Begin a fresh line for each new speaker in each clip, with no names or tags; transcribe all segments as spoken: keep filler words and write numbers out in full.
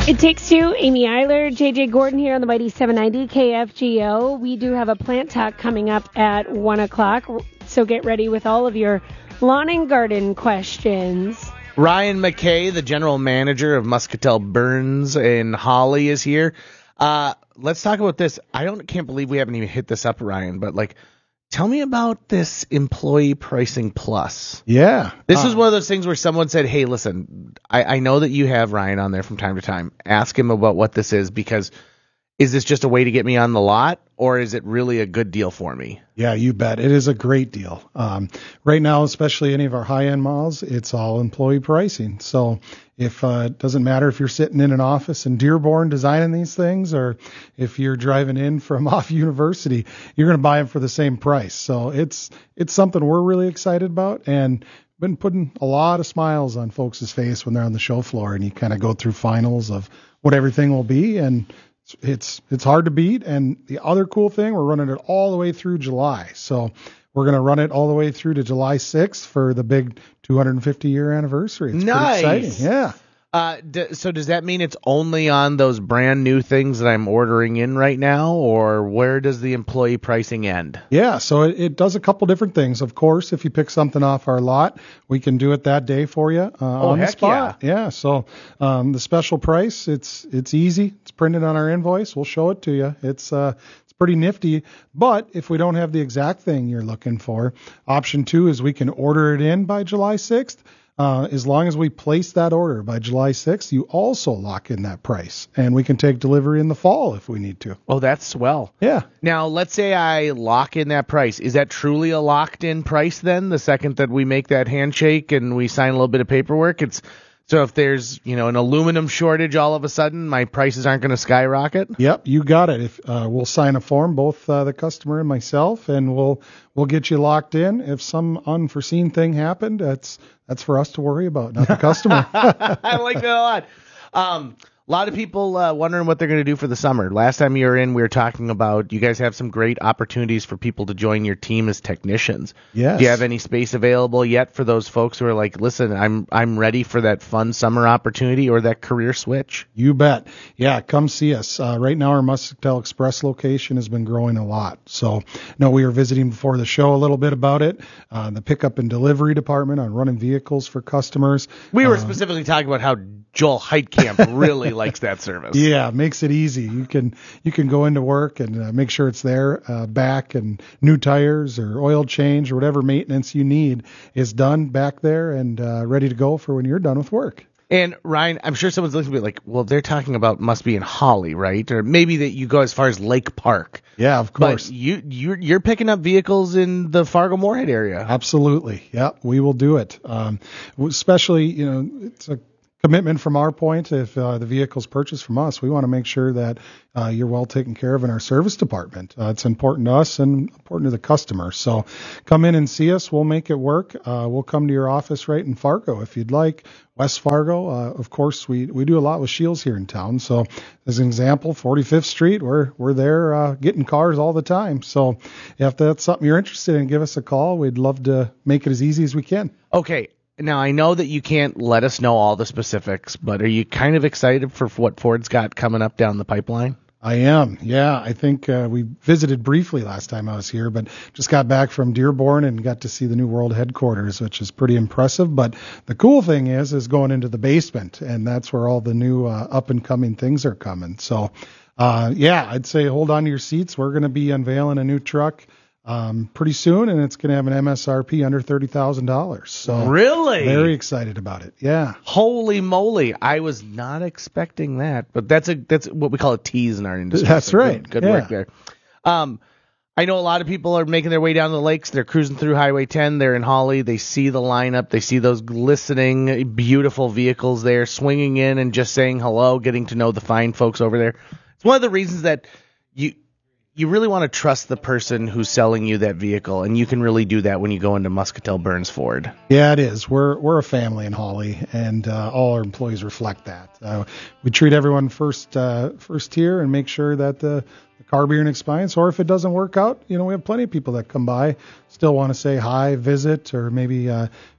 It Takes Two, Amy Eiler, J J Gordon here on the Mighty seven ninety K F G O. We do have a plant talk coming up at one o'clock, so get ready with all of your lawn and garden questions.
Ryan McKay, the general manager of Muscatel Burns in Holly, is here. Uh, let's talk about this. I don't can't believe we haven't even hit this up, Ryan, but like, tell me about this Employee Pricing Plus.
Yeah.
This
uh,
is one of those things where someone said, hey, listen, I, I know that you have Ryan on there from time to time. Ask him about what this is, because is this just a way to get me on the lot, or is it really a good deal for me?
Yeah, you bet. It is a great deal. Um, right now, especially any of our high-end malls, it's all employee pricing. So if uh, it doesn't matter if you're sitting in an office in Dearborn designing these things, or if you're driving in from off university, you're going to buy them for the same price. So it's it's something we're really excited about, and been putting a lot of smiles on folks' face when they're on the show floor, and you kind of go through finals of what everything will be, and It's it's hard to beat. And the other cool thing, we're running it all the way through July. So we're going to run it all the way through to July sixth for the big two hundred fifty year anniversary. It's
nice.
Pretty exciting. Yeah.
Uh, d- so does that mean it's only on those brand new things that I'm ordering in right now, or where does the employee pricing end?
Yeah, so it, it does a couple different things. Of course, if you pick something off our lot, we can do it that day for you uh,
oh,
on the
heck
spot.
Yeah.
Yeah, so um, the special price, it's it's easy. It's printed on our invoice. We'll show it to you. It's uh, it's pretty nifty. But if we don't have the exact thing you're looking for, option two is we can order it in by July sixth. Uh, as long as we place that order by July sixth, you also lock in that price, and we can take delivery in the fall if we need to.
Oh, that's swell.
Yeah.
Now, let's say I lock in that price. Is that truly a locked-in price then, the second that we make that handshake and we sign a little bit of paperwork? It's so if there's, you know, an aluminum shortage all of a sudden, my prices aren't going to skyrocket?
Yep, you got it. If uh, we'll sign a form, both uh, the customer and myself, and we'll we'll get you locked in. If some unforeseen thing happened, that's that's for us to worry about, not the customer.
I like that a lot. Um, a lot of people uh, wondering what they're going to do for the summer. Last time you were in, we were talking about you guys have some great opportunities for people to join your team as technicians.
Yes.
Do you have any space available yet for those folks who are like, listen, I'm I'm ready for that fun summer opportunity or that career switch?
You bet. Yeah, come see us. Uh, right now, our Muscatel Express location has been growing a lot. So, no, we were visiting before the show a little bit about it. Uh, the pickup and delivery department on running vehicles for customers.
We were
uh,
specifically talking about how Joel Heitkamp really likes that service.
Yeah, makes it easy. You can you can go into work and uh, make sure it's there, uh, back, and new tires or oil change or whatever maintenance you need is done back there and uh, ready to go for when you're done with work.
And Ryan, I'm sure someone's listening to me like, well, they're talking about must be in Holly, right? Or maybe that you go as far as Lake Park.
Yeah, of course.
But you you're, you're picking up vehicles in the Fargo-Moorhead area.
Absolutely. Yeah, we will do it. Um, especially, you know, it's a commitment from our point. If uh, the vehicle's purchased from us, we want to make sure that uh, you're well taken care of in our service department. Uh, it's important to us and important to the customer. So come in and see us. We'll make it work. Uh, we'll come to your office right in Fargo if you'd like. West Fargo, uh, of course, we, we do a lot with Shields here in town. So as an example, forty-fifth Street, we're we're there uh, getting cars all the time. So if that's something you're interested in, give us a call. We'd love to make it as easy as we can.
Okay. Now, I know that you can't let us know all the specifics, but are you kind of excited for what Ford's got coming up down the pipeline?
I am. Yeah, I think uh, we visited briefly last time I was here, but just got back from Dearborn and got to see the new world headquarters, which is pretty impressive. But the cool thing is, is going into the basement, and that's where all the new uh, up and coming things are coming. So, uh, yeah, I'd say hold on to your seats. We're going to be unveiling a new truck Um, pretty soon, and it's going to have an M S R P under thirty thousand dollars. So
really,
very excited about it. Yeah.
Holy moly! I was not expecting that, but that's a that's what we call a tease in our industry.
That's
so
right.
Good, good
yeah.
work there. Um, I know a lot of people are making their way down the lakes. They're cruising through Highway ten. They're in Holly. They see the lineup. They see those glistening, beautiful vehicles there, swinging in and just saying hello, getting to know the fine folks over there. It's one of the reasons that you. You really want to trust the person who's selling you that vehicle, and you can really do that when you go into Muscatel Burns Ford.
Yeah, it is. We're we're a family in Holly, and uh, all our employees reflect that. Uh, we treat everyone first uh, first tier and make sure that the, the car be an experience. Or if it doesn't work out, you know, we have plenty of people that come by, still want to say hi, visit, or maybe uh,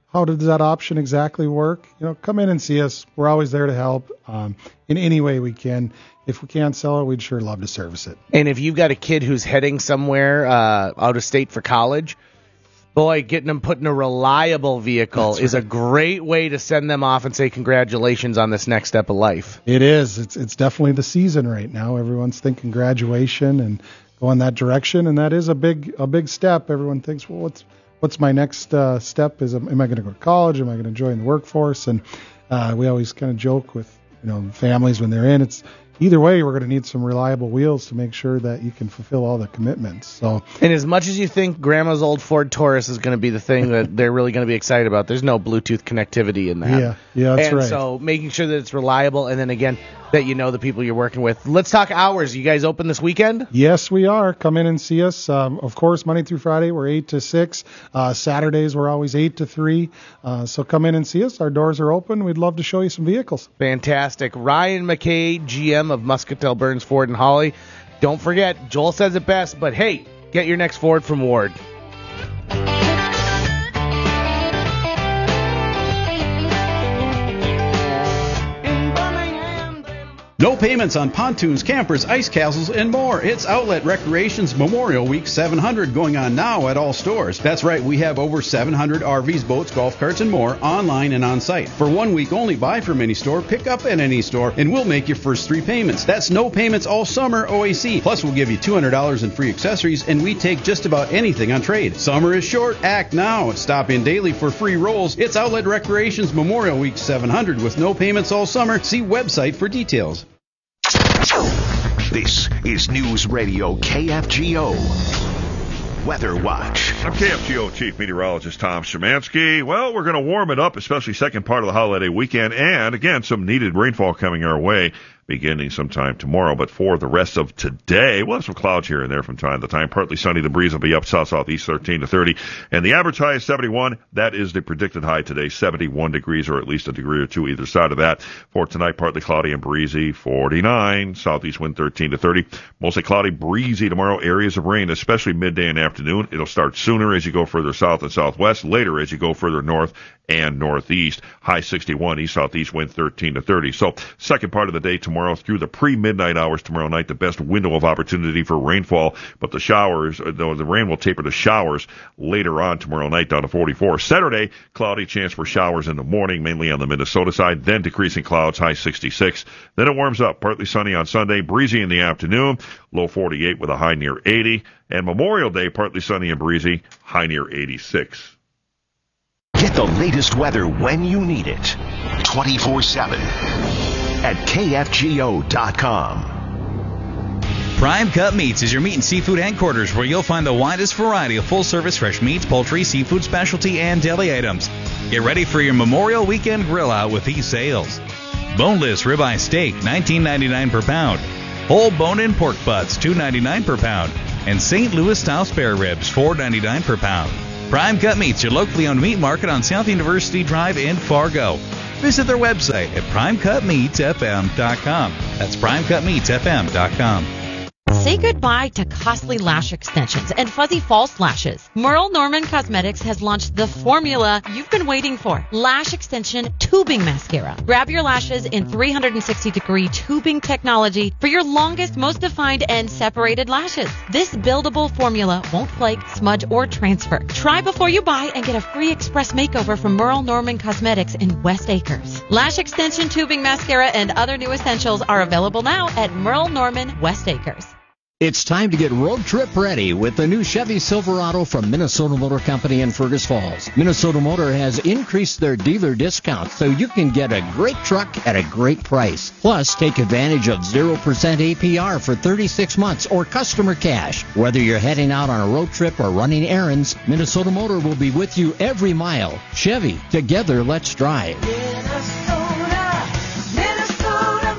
how does that option exactly work? You know, come in and see us. We're always there to help um, in any way we can. If we can't sell it, we'd sure love to service it.
And if you've got a kid who's heading somewhere uh, out of state for college, boy, getting them put in a reliable vehicle That's is right. a great way to send them off and say congratulations on this next step of life.
It is. It's it's definitely the season right now. Everyone's thinking graduation and going that direction, and that is a big a big step. Everyone thinks, well, what's what's my next uh, step? Is am I going to go to college? Am I going to join the workforce? And uh, we always kind of joke with you know families when they're in. It's either way, we're going to need some reliable wheels to make sure that you can fulfill all the commitments. So,
and as much as you think Grandma's old Ford Taurus is going to be the thing that they're really going to be excited about, there's no Bluetooth connectivity in that.
Yeah, yeah, that's
and
right.
And so making sure that it's reliable, and then again, that you know the people you're working with. Let's talk hours. You guys open this weekend?
Yes, we are. Come in and see us. Um, of course, Monday through Friday, we're eight to six. Uh, Saturdays, we're always eight to three. Uh, so come in and see us. Our doors are open. We'd love to show you some vehicles.
Fantastic. Ryan McKay, G M of Muscatel, Burns, Ford, and Holly. Don't forget, Joel says it best, but hey, get your next Ford from Ward.
No payments on pontoons, campers, ice castles, and more. It's Outlet Recreations Memorial Week seven hundred going on now at all stores. That's right, we have over seven hundred R Vs, boats, golf carts, and more online and on site. For one week only, buy from any store, pick up at any store, and we'll make your first three payments. That's no payments all summer O A C. Plus, we'll give you two hundred dollars in free accessories, and we take just about anything on trade. Summer is short. Act now. Stop in daily for free rolls. It's Outlet Recreations Memorial Week seven hundred with no payments all summer. See website for details.
This is News Radio K F G O Weather Watch.
I'm K F G O Chief Meteorologist Tom Szymanski. Well, we're going to warm it up, especially second part of the holiday weekend, and again, some needed rainfall coming our way beginning sometime tomorrow. But for the rest of today, we'll have some clouds here and there from time to time. Partly sunny. The breeze will be up south-southeast thirteen to thirty. And the average high is seventy-one. That is the predicted high today, seventy-one degrees, or at least a degree or two either side of that. For tonight, partly cloudy and breezy, forty-nine. Southeast wind thirteen to thirty. Mostly cloudy, breezy tomorrow. Areas of rain, especially midday and afternoon. It'll start sooner as you go further south and southwest, later as you go further north and northeast. High sixty-one, east-southeast wind thirteen to thirty. So second part of the day tomorrow through the pre-midnight hours tomorrow night, the best window of opportunity for rainfall. But the showers, though the rain will taper to showers later on tomorrow night down to forty-four. Saturday, cloudy, chance for showers in the morning, mainly on the Minnesota side, then decreasing clouds, high sixty-six. Then it warms up, partly sunny on Sunday, breezy in the afternoon, low forty-eight with a high near eighty. And Memorial Day, partly sunny and breezy, high near eighty-six.
Get the latest weather when you need it, twenty-four seven at K F G O dot com.
Prime Cut Meats is your meat and seafood headquarters, where you'll find the widest variety of full-service fresh meats, poultry, seafood, specialty, and deli items. Get ready for your Memorial Weekend grill out with these sales. Boneless ribeye steak, nineteen ninety-nine per pound. Whole bone-in pork butts, two ninety-nine per pound. And Saint Louis style spare ribs, four ninety-nine per pound. Prime Cut Meats, your locally owned meat market on South University Drive in Fargo. Visit their website at prime cut meats f m dot com. That's prime cut meats f m dot com.
Say goodbye to costly lash extensions and fuzzy false lashes. Merle Norman Cosmetics has launched the formula you've been waiting for. Lash Extension Tubing Mascara. Grab your lashes in three hundred sixty degree tubing technology for your longest, most defined, and separated lashes. This buildable formula won't flake, smudge, or transfer. Try before you buy and get a free express makeover from Merle Norman Cosmetics in West Acres. Lash Extension Tubing Mascara and other new essentials are available now at Merle Norman West Acres.
It's time to get road trip ready with the new Chevy Silverado from Minnesota Motor Company in Fergus Falls. Minnesota Motor has increased their dealer discounts so you can get a great truck at a great price. Plus, take advantage of zero percent A P R for thirty-six months or customer cash. Whether you're heading out on a road trip or running errands, Minnesota Motor will be with you every mile. Chevy, together let's drive. Minnesota, Minnesota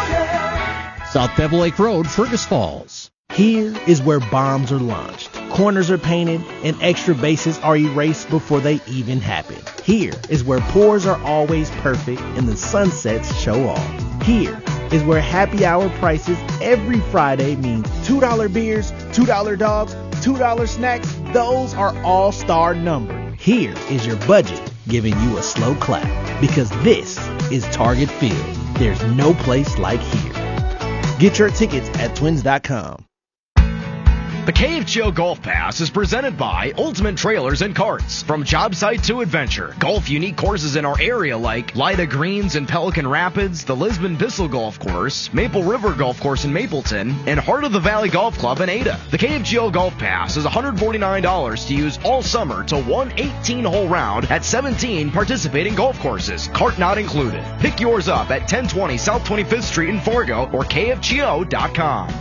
Motor. South Bevel Lake Road, Fergus Falls.
Here is where bombs are launched, corners are painted, and extra bases are erased before they even happen. Here is where pours are always perfect and the sunsets show off. Here is where happy hour prices every Friday means two dollar beers, two dollar dogs, two dollar snacks. Those are all-star numbered. Here is your budget giving you a slow clap, because this is Target Field. There's no place like here. Get your tickets at twins dot com.
The K F G O Golf Pass is presented by Ultimate Trailers and Carts. From job site to adventure, golf unique courses in our area like Lida Greens in Pelican Rapids, the Lisbon Bissell Golf Course, Maple River Golf Course in Mapleton, and Heart of the Valley Golf Club in Ada. The K F G O Golf Pass is one hundred forty-nine dollars to use all summer to one eighteen-hole round at seventeen participating golf courses, cart not included. Pick yours up at ten twenty South twenty-fifth Street in Fargo or K F G O dot com.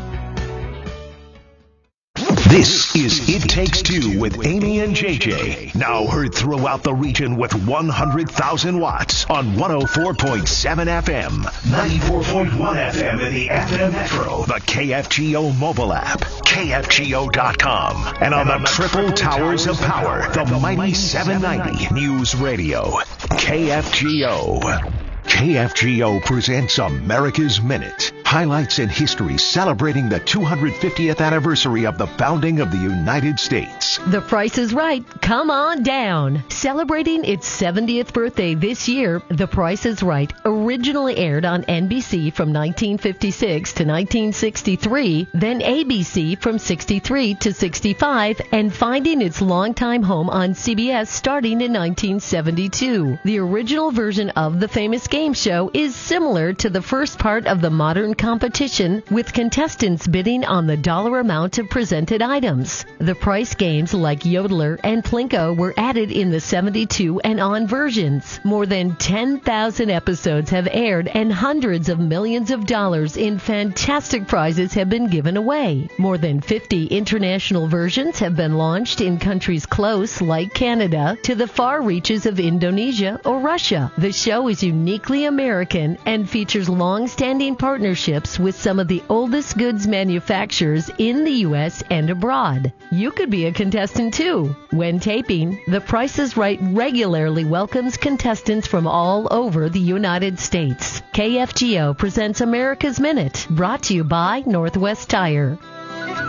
This is It Takes Two with Amy and J J. Now heard throughout the region with one hundred thousand watts on one oh four point seven F M, ninety-four point one F M in the F M Metro, the K F G O mobile app, K F G O dot com, and on the triple towers of power, the mighty seven ninety News Radio, K F G O. K F G O presents America's Minute. Highlights in history celebrating the two hundred fiftieth anniversary of the founding of the United States.
The Price is Right. Come on down. Celebrating its seventieth birthday this year, The Price is Right originally aired on N B C from nineteen fifty-six to nineteen sixty-three, then A B C from sixty-three to sixty-five, and finding its longtime home on C B S starting in nineteen seventy-two. The original version of the famous game show is similar to the first part of the modern competition, with contestants bidding on the dollar amount of presented items. The price games like Yodeler and Plinko were added in the seventy-two and on versions. More than ten thousand episodes have aired and hundreds of millions of dollars in fantastic prizes have been given away. More than fifty international versions have been launched in countries close, like Canada, to the far reaches of Indonesia or Russia. The show is uniquely American and features long-standing partnerships with some of the oldest goods manufacturers in the U S and abroad. You could be a contestant too. When taping, The Price is Right regularly welcomes contestants from all over the United States. K F G O presents America's Minute, brought to you by Northwest Tire.